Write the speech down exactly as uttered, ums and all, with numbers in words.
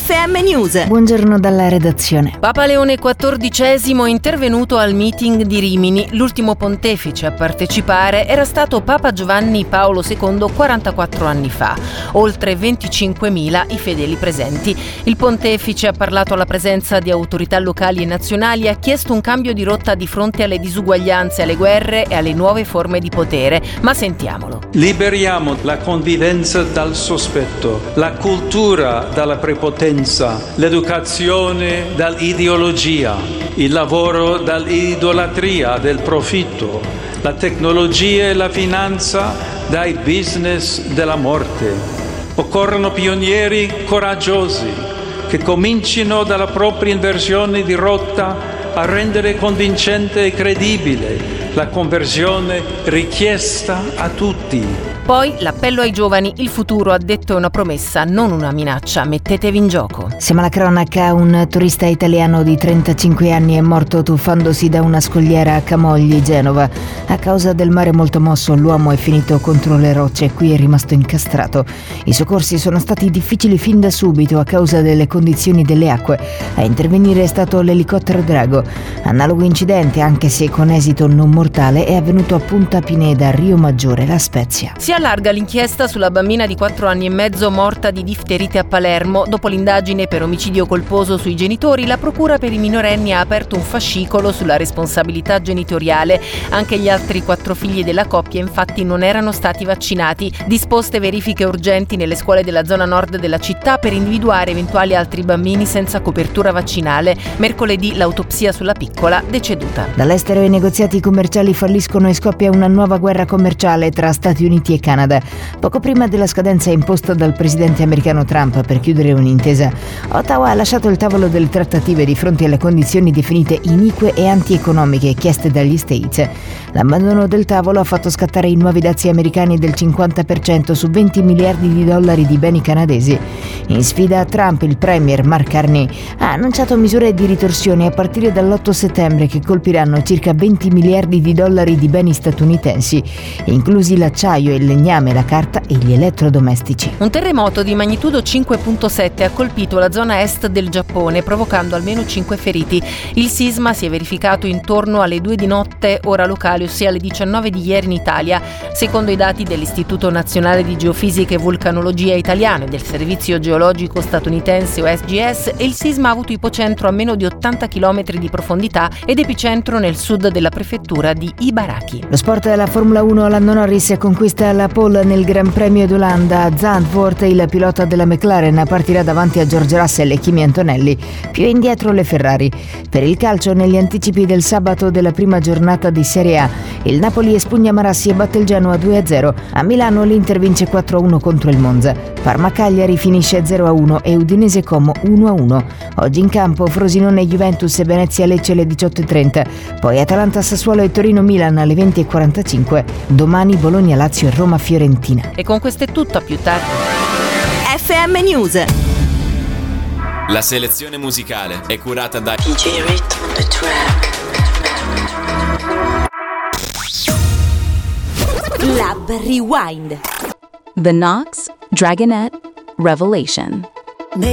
F M News. Buongiorno dalla redazione. Papa Leone quattordicesimo è intervenuto al meeting di Rimini. L'ultimo pontefice a partecipare era stato Papa Giovanni Paolo secondo quarantaquattro anni fa. Oltre venticinquemila i fedeli presenti. Il pontefice ha parlato alla presenza di autorità locali e nazionali e ha chiesto un cambio di rotta di fronte alle disuguaglianze, alle guerre e alle nuove forme di potere. Ma sentiamolo. Liberiamo la convivenza dal sospetto, la cultura dalla prepotenza, l'educazione dall'ideologia, il lavoro dall'idolatria del profitto, la tecnologia e la finanza dai business della morte. Occorrono pionieri coraggiosi che comincino dalla propria inversione di rotta a rendere convincente e credibile la conversione richiesta a tutti. Poi l'appello ai giovani: il futuro, ha detto, è una promessa, non una minaccia, mettetevi in gioco. Siamo alla cronaca. Un turista italiano di trentacinque anni è morto tuffandosi da una scogliera a Camogli, Genova. A causa del mare molto mosso, l'uomo è finito contro le rocce e qui è rimasto incastrato. I soccorsi sono stati difficili fin da subito a causa delle condizioni delle acque. A intervenire è stato l'elicottero Drago. Analogo incidente, anche se con esito non mortale, è avvenuto a Punta Pineda, Rio Maggiore, La Spezia. Si allarga l'inchiesta sulla bambina di quattro anni e mezzo morta di difterite a Palermo. Dopo l'indagine per omicidio colposo sui genitori, la procura per i minorenni ha aperto un fascicolo sulla responsabilità genitoriale. Anche gli altri quattro figli della coppia infatti non erano stati vaccinati. Disposte verifiche urgenti nelle scuole della zona nord della città per individuare eventuali altri bambini senza copertura vaccinale. Mercoledì l'autopsia sulla piccola, deceduta. Dall'estero i negoziati commerciali falliscono e scoppia una nuova guerra commerciale tra Stati Uniti e Canada. Poco prima della scadenza imposta dal presidente americano Trump per chiudere un'intesa, Ottawa ha lasciato il tavolo delle trattative di fronte alle condizioni definite inique e antieconomiche chieste dagli States. L'abbandono del tavolo ha fatto scattare i nuovi dazi americani del cinquanta per cento su venti miliardi di dollari di beni canadesi. In sfida a Trump, il premier Mark Carney ha annunciato misure di ritorsione a partire dall'otto settembre che colpiranno circa venti miliardi di dollari di beni statunitensi, inclusi l'acciaio, il legname, la carta e gli elettrodomestici. Un terremoto di magnitudo cinque virgola sette ha colpito la zona est del Giappone, provocando almeno cinque feriti. Il sisma si è verificato intorno alle due di notte, ora locale, ossia alle diciannove di ieri in Italia. Secondo i dati dell'Istituto Nazionale di Geofisica e Vulcanologia italiano e del Servizio Geologico statunitense O S G S, il sisma ha avuto ipocentro a meno di ottanta chilometri di profondità ed epicentro nel sud della prefettura di Ibaraki. Lo sport della Formula uno, Lando Norris conquista la pole nel Gran Premio d'Olanda. Zandvoort, il pilota della McLaren, partirà davanti a George Russell e Kimi Antonelli, più indietro le Ferrari. Per il calcio, negli anticipi del sabato della prima giornata di Serie A, il Napoli espugna Marassi e batte il Genoa due a zero. A Milano l'Inter vince quattro a uno contro il Monza. Parma-Cagliari finisce zero a uno e Udinese-Como uno a uno. Oggi in campo Frosinone-Juventus e Venezia-Lecce alle diciotto e trenta, poi Atalanta-Sassuolo e Torino-Milan alle venti e quarantacinque. Domani Bologna-Lazio e Roma-Fiorentina. E con questo è tutto, a più tardi. F M News. La selezione musicale è curata da D J Rit on the track. Lab Rewind. The Knox Dragonette Revelation.